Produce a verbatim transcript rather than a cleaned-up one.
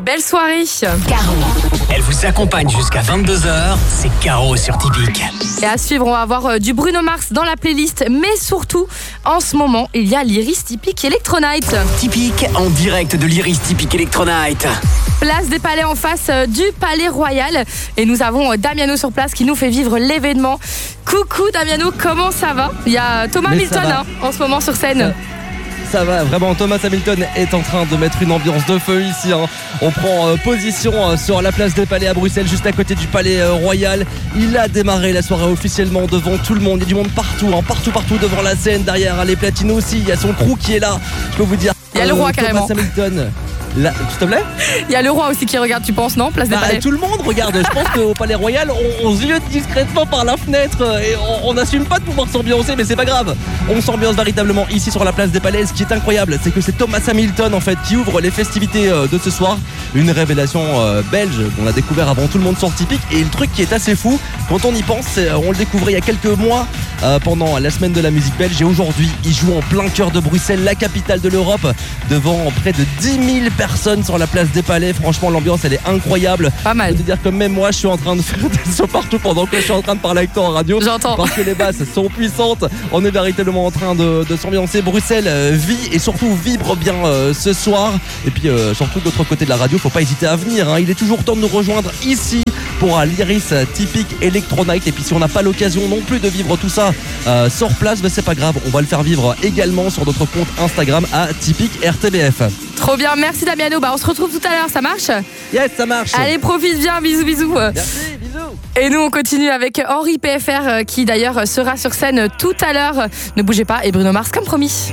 Belle soirée. Caro. Elle vous accompagne jusqu'à vingt-deux heures, c'est Caro sur Typique. Et à suivre, on va avoir euh, du Bruno Mars dans la playlist, mais surtout, en ce moment, il y a l'Iris Typique Electronight. Typique en direct de l'Iris Typique Electronight. Place des Palais en face euh, du Palais Royal. Et nous avons euh, Damiano sur place qui nous fait vivre l'événement. Coucou Damiano, comment ça va? Il y a Thomas Mais Milton hein, en ce moment sur scène. Ça va, vraiment, Thomas Hamilton est en train de mettre une ambiance de feu ici. Hein. On prend euh, position euh, sur la place des Palais à Bruxelles, juste à côté du Palais euh, Royal. Il a démarré la soirée officiellement devant tout le monde. Il y a du monde partout, hein, partout, partout devant la scène. Derrière les platines aussi, il y a son crew qui est là. Je peux vous dire. Il y a le roi Thomas carrément. Hamilton. Là, s'il te plaît. Il y a le roi aussi qui regarde, tu penses, non? Place des Bah, Palais. tout le monde regarde. Je pense qu'au Palais Royal, on, on ziote discrètement par la fenêtre et on n'assume pas de pouvoir s'ambiancer, mais c'est pas grave. On s'ambiance véritablement ici sur la place des Palais. Ce qui est incroyable, c'est que c'est Thomas Hamilton en fait qui ouvre les festivités de ce soir. Une révélation euh, belge qu'on a découvert avant tout le monde sur Typique. Et le truc qui est assez fou, quand on y pense, c'est, on le découvrait il y a quelques mois euh, pendant la semaine de la musique belge. Et aujourd'hui, il joue en plein cœur de Bruxelles, la capitale de l'Europe, devant près de dix mille personnes sur la place des Palais. Franchement, l'ambiance elle est incroyable. Pas mal. Je peux te dire que même moi, je suis en train de faire des sauts partout pendant que je suis en train de parler avec toi en radio. J'entends. Parce que les basses sont puissantes. On est véritablement en train de, de s'ambiancer. Bruxelles euh, vit et surtout vibre bien euh, ce soir. Et puis euh, surtout de l'autre côté de la radio, faut pas hésiter à venir. Hein. Il est toujours temps de nous rejoindre ici pour l'Iris Typique Electronight. Et puis si on n'a pas l'occasion non plus de vivre tout ça euh, sur place, ben, c'est pas grave. On va le faire vivre également sur notre compte Instagram à Typique R T B F. Trop bien, merci Damiano. Bah, on se retrouve tout à l'heure, ça marche? Yes, ça marche. Allez, profite bien, bisous, bisous. Merci, bisous. Et nous, on continue avec Henri P F R qui d'ailleurs sera sur scène tout à l'heure. Ne bougez pas, et Bruno Mars comme promis.